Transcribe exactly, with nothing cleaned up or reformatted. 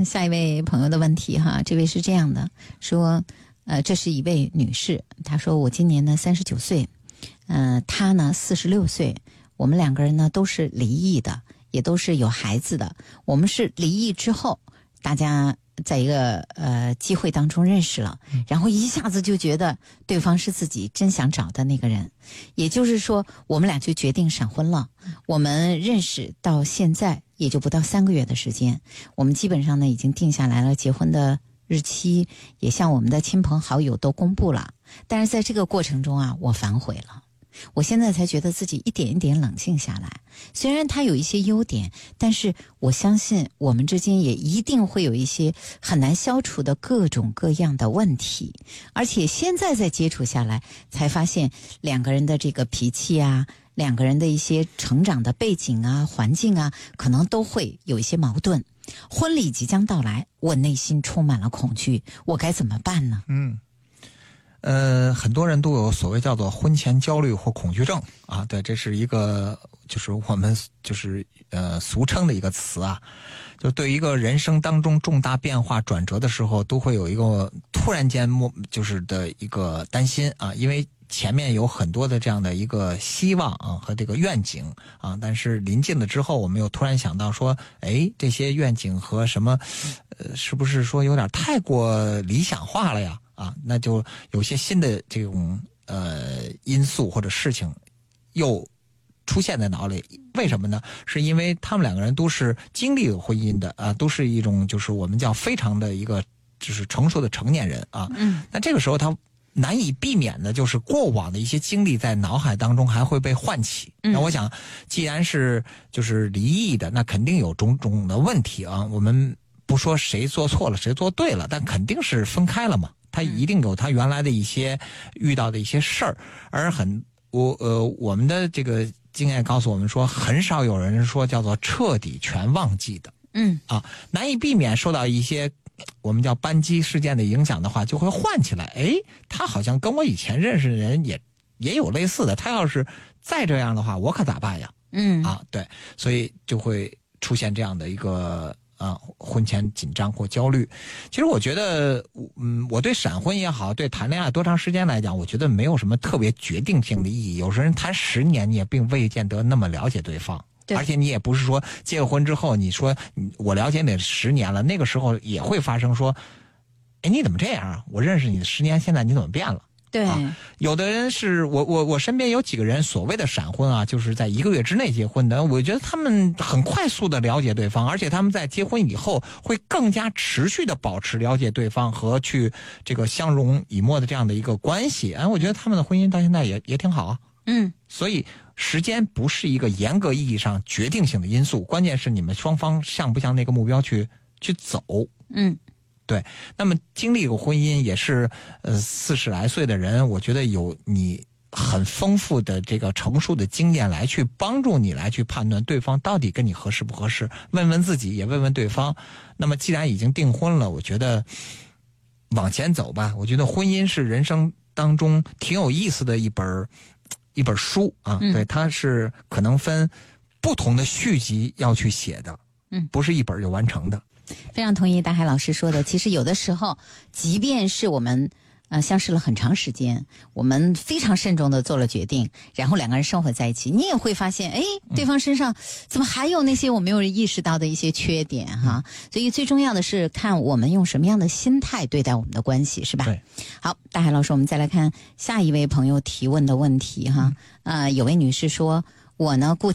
下一位朋友的问题哈，这位是这样的，说，呃，这是一位女士，她说我今年呢三十九岁，呃，她呢四十六岁，我们两个人呢都是离异的，也都是有孩子的。我们是离异之后，大家在一个呃机会当中认识了，然后一下子就觉得对方是自己真想找的那个人，也就是说，我们俩就决定闪婚了。我们认识到现在也就不到三个月的时间，我们基本上呢已经定下来了结婚的日期，也向我们的亲朋好友都公布了。但是在这个过程中啊，我反悔了。我现在才觉得自己一点一点冷静下来，虽然他有一些优点，但是我相信我们之间也一定会有一些很难消除的各种各样的问题。而且现在再接触下来，才发现两个人的这个脾气啊，两个人的一些成长的背景啊、环境啊，可能都会有一些矛盾。婚礼即将到来，我内心充满了恐惧，我该怎么办呢？ 嗯。呃，很多人都有所谓叫做婚前焦虑或恐惧症啊，对，这是一个就是我们就是呃俗称的一个词啊，就对一个人生当中重大变化转折的时候，都会有一个突然间莫就是的一个担心啊，因为前面有很多的这样的一个希望啊和这个愿景啊，但是临近了之后，我们又突然想到说，哎，这些愿景和什么，呃，是不是说有点太过理想化了呀？啊，那就有些新的这种呃因素或者事情又出现在脑里。为什么呢？是因为他们两个人都是经历了婚姻的啊，都是一种就是我们叫非常的一个就是成熟的成年人啊。嗯，那这个时候他难以避免的就是过往的一些经历在脑海当中还会被唤起。嗯，那我想，既然是就是离异的，那肯定有种种的问题啊。我们不说谁做错了谁做对了，但肯定是分开了嘛。他一定有他原来的一些遇到的一些事儿，而很我呃我们的这个经验告诉我们说，很少有人说叫做彻底全忘记的。嗯啊，难以避免受到一些我们叫扳机事件的影响的话，就会唤起来。哎，他好像跟我以前认识的人也也有类似的，他要是再这样的话，我可咋办呀？嗯啊，对，所以就会出现这样的一个。啊，婚前紧张或焦虑，其实我觉得，嗯，我对闪婚也好，对谈恋爱多长时间来讲，我觉得没有什么特别决定性的意义。有时候人谈十年，你也并未见得那么了解对方，而且你也不是说结了婚之后，你说我了解你十年了，那个时候也会发生说，哎，你怎么这样啊？我认识你的十年，现在你怎么变了？对、啊，有的人是我我我身边有几个人所谓的闪婚啊，就是在一个月之内结婚的。我觉得他们很快速的了解对方，而且他们在结婚以后会更加持续的保持了解对方和去这个相濡以沫的这样的一个关系。哎，我觉得他们的婚姻到现在也也挺好啊。嗯，所以时间不是一个严格意义上决定性的因素，关键是你们双方向不向那个目标去去走。嗯。对，那么经历过婚姻也是呃四十来岁的人，我觉得有你很丰富的这个成熟的经验来去帮助你来去判断对方到底跟你合适不合适，问问自己也问问对方。那么既然已经订婚了，我觉得往前走吧。我觉得婚姻是人生当中挺有意思的一本一本书啊，嗯、对，它是可能分不同的续集要去写的，嗯，不是一本就完成的。 非常同意大海老师说的，其实有的时候即便是我们呃相识了很长时间，我们非常慎重的做了决定，然后两个人生活在一起，你也会发现哎，对方身上怎么还有那些我没有意识到的一些缺点哈。所以最重要的是看我们用什么样的心态对待我们的关系，是吧？对。好，大海老师，我们再来看下一位朋友提问的问题哈。呃有位女士说，我呢顾